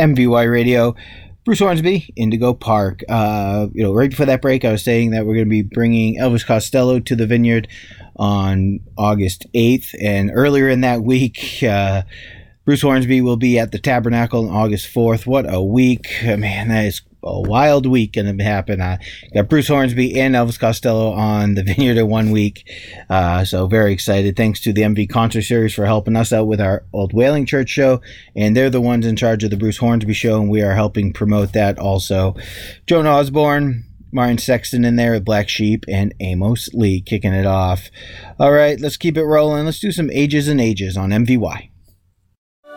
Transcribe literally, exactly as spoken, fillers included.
M V Y Radio. Bruce Hornsby, Indigo Park. Uh, you know, right before that break, I was saying that we're going to be bringing Elvis Costello to the Vineyard on August eighth, and earlier in that week, uh, Bruce Hornsby will be at the Tabernacle on August fourth. What a week. Man, that is a wild week going to happen. Uh, got Bruce Hornsby and Elvis Costello on the Vineyard in one week. Uh, so very excited. Thanks to the M V Concert Series for helping us out with our Old Whaling Church show. And they're the ones in charge of the Bruce Hornsby show, and we are helping promote that also. Joan Osborne, Martin Sexton in there with Black Sheep, and Amos Lee kicking it off. All right, let's keep it rolling. Let's do some Ages and Ages on M V Y.